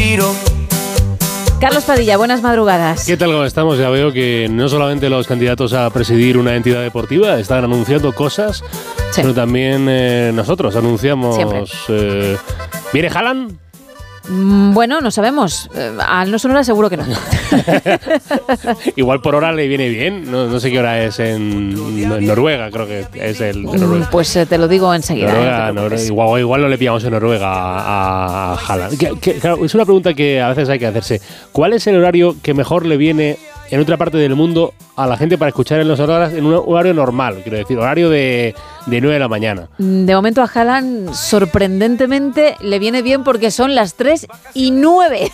respiro. Carlos Padilla, buenas madrugadas. ¿Qué tal? ¿Cómo estamos? Ya veo que no solamente los candidatos a presidir una entidad deportiva están anunciando cosas, Sí. sino también nosotros anunciamos... ¿Viene Haaland? Bueno, no sabemos. A no Sonora seguro que no. Igual por hora le viene bien. No sé qué hora es en Noruega, creo que es el de Noruega. Pues te lo digo enseguida. Noruega. Igual no le pillamos en Noruega a Haaland. Claro, es una pregunta que a veces hay que hacerse. ¿Cuál es el horario que mejor le viene en otra parte del mundo a la gente para escuchar en los horas en un horario normal? Quiero decir, horario de 9 de la mañana. De momento a Haaland, sorprendentemente, le viene bien porque son las 3:09.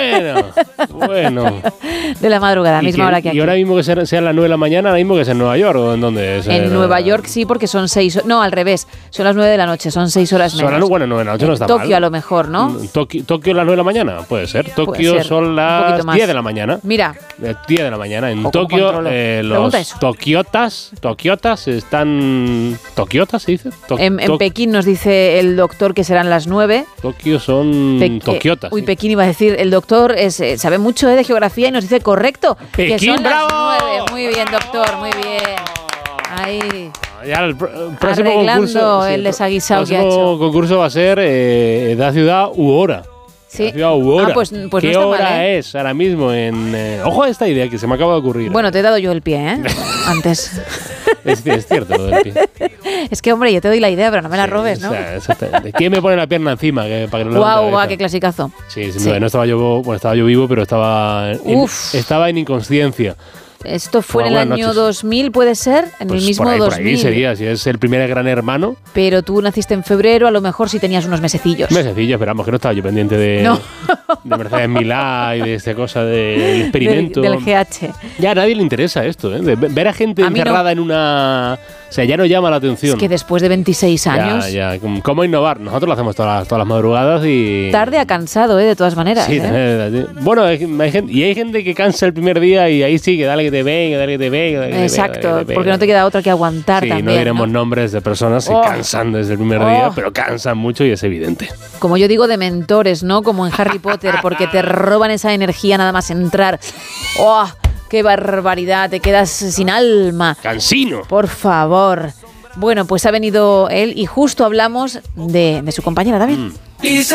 Bueno. De la madrugada, misma hora que aquí. ¿Y ahora mismo que sean las 9 de la mañana, ahora mismo que es en Nueva York o en dónde es? En Nueva York sí, porque son 6 horas. No, al revés. Son las 9 de la noche, son 6 horas menos. Bueno, 9 de la noche no está mal. Tokio a lo mejor, ¿no? Tokio las 9 de la mañana, puede ser. Tokio son las 10 de la mañana. Mira. 10 de la mañana. En ¿Cómo Tokio controlo? los tokiotas están... ¿Tokiotas se dice? En Pekín nos dice el doctor que serán las 9. Tokio son tokiotas. Pekín iba a decir. El doctor sabe mucho de geografía y nos dice correcto. Pekín, que son ¡bravo! las 9. Muy bien, doctor, muy bien. Ahí. Ya el próximo Arreglando concurso, el desaguisado que ha hecho. El próximo concurso va a ser da ciudad u hora. Sí. Pues ¿Qué no está hora mal, es ahora mismo ojo a esta idea que se me acaba de ocurrir. Bueno, te he dado yo el pie, Antes. Es cierto lo del pie. Es que, hombre, yo te doy la idea, pero no me la robes, ¿no? Exactamente. ¿Quién me pone la pierna encima? Para que no Guau, qué clasicazo. Sí. No estaba yo, estaba yo vivo, pero estaba en inconsciencia. Esto fue en el año 2000, ¿puede ser? En el mismo 2000. Por ahí sería, si es el primer Gran Hermano. Pero tú naciste en febrero, a lo mejor sí tenías unos mesecillos. Esperamos que no estaba yo pendiente de Mercedes Milá y de esta cosa del experimento. Del GH. Ya a nadie le interesa esto, de ver a gente encerrada en una... O sea, ya no llama la atención. Es que después de 26 años... Ya. ¿Cómo innovar? Nosotros lo hacemos todas las madrugadas y... Tarde a cansado, de todas maneras. Sí, bueno, hay gente que cansa el primer día y ahí sigue, dale que te venga, Exacto, porque no te queda otra que aguantar también. No diremos nombres de personas que cansan desde el primer día, pero cansan mucho y es evidente. Como yo digo, de mentores, ¿no? Como en Harry Potter, porque te roban esa energía nada más entrar. ¡Oh! ¡Qué barbaridad! Te quedas sin alma. ¡Cansino! Por favor. Bueno, pues ha venido él y justo hablamos de su compañera David.